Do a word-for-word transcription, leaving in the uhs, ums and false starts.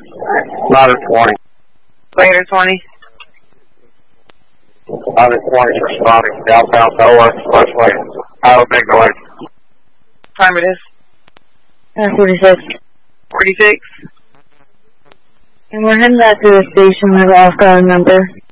Ladder twenty. Later twenty. Ladder twenty for spotting southbound Delaware Expressway. Out of Big Noise. Time it is. Uh, forty-six. forty-six. And we're heading back to the station with Oscar number.